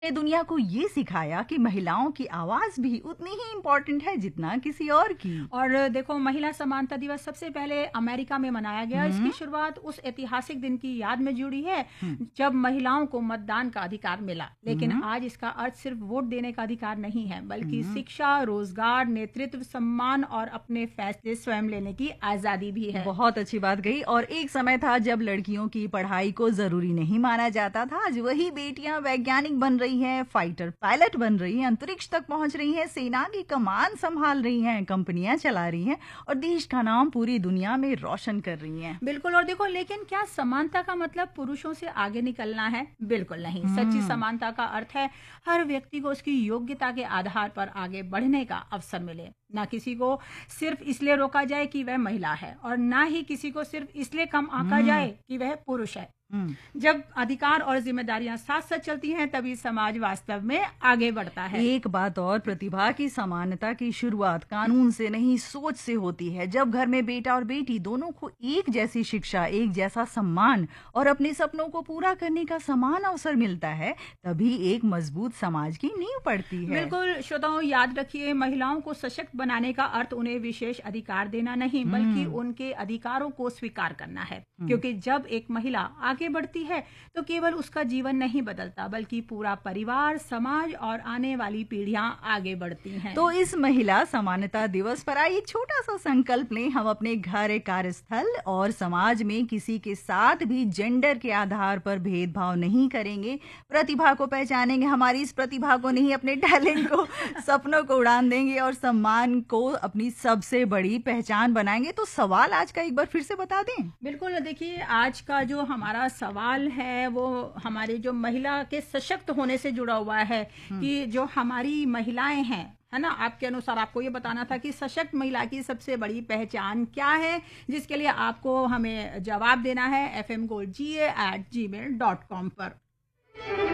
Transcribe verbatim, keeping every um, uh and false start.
ने दुनिया को ये सिखाया कि महिलाओं की आवाज भी उतनी ही इम्पोर्टेंट है जितना किसी और की। और देखो, महिला समानता दिवस सबसे पहले अमेरिका में मनाया गया। हम्म। इसकी शुरुआत उस ऐतिहासिक दिन की याद में जुड़ी है हम्म। जब महिलाओं को मतदान का अधिकार मिला। लेकिन हम्म। आज इसका अर्थ सिर्फ वोट देने का अधिकार नहीं है, बल्कि हम्म। शिक्षा, रोजगार, नेतृत्व, सम्मान और अपने फैसले स्वयं लेने की आजादी भी है। बहुत अच्छी बात कही। और एक समय था जब लड़कियों की पढ़ाई को जरूरी नहीं माना जाता था। आज वही बेटियां वैज्ञानिक बन रही हैं, फाइटर पायलट बन रही हैं, अंतरिक्ष तक पहुंच रही हैं, सेना की कमान संभाल रही हैं, कंपनियां चला रही हैं और देश का नाम पूरी दुनिया में रोशन कर रही हैं। बिल्कुल। और देखो, लेकिन क्या समानता का मतलब पुरुषों से आगे निकलना है? बिल्कुल नहीं। सच्ची हम्म। समानता का अर्थ है हर व्यक्ति को उसकी योग्यता के आधार पर आगे बढ़ने का अवसर मिले। ना किसी को सिर्फ इसलिए रोका जाए कि वह महिला है, और ना ही किसी को सिर्फ इसलिए कम आंका हम्म। जाए कि वह पुरुष है। हम्म। जब अधिकार और जिम्मेदारियां साथ साथ चलती हैं, तभी समाज वास्तव में आगे बढ़ता है। एक बात और, प्रतिभा की समानता की शुरुआत कानून से नहीं, सोच से होती है। जब घर में बेटा और बेटी दोनों को एक जैसी शिक्षा, एक जैसा सम्मान और अपने सपनों को पूरा करने का समान अवसर मिलता है, तभी एक मजबूत समाज की नींव पड़ती है। बिल्कुल। श्रोताओं, याद रखिए, महिलाओं को सशक्त बनाने का अर्थ उन्हें विशेष अधिकार देना नहीं, बल्कि उनके अधिकारों को स्वीकार करना है। क्योंकि जब एक महिला आगे बढ़ती है तो केवल उसका जीवन नहीं बदलता, बल्कि पूरा परिवार, समाज और आने वाली पीढ़ियां आगे बढ़ती हैं। तो इस महिला समानता दिवस पर आइए छोटा सा संकल्प लें। हम अपने घर, कार्यस्थल और समाज में किसी के साथ भी जेंडर के आधार पर भेदभाव नहीं करेंगे। प्रतिभा को पहचानेंगे, हमारी इस प्रतिभा को नहीं, अपने टैलेंट को, सपनों को उड़ान देंगे और सम्मान को अपनी सबसे बड़ी पहचान बनाएंगे। तो सवाल आज का एक बार फिर से बता दें। बिल्कुल। देखिए, आज का जो हमारा सवाल है वो हमारे जो महिला के सशक्त होने से जुड़ा हुआ है कि जो हमारी महिलाएं हैं, है ना, आपके अनुसार आपको ये बताना था कि सशक्त महिला की सबसे बड़ी पहचान क्या है, जिसके लिए आपको हमें जवाब देना है एफ एम गोल्ड जी ए एट जी मेल डॉट कॉम पर।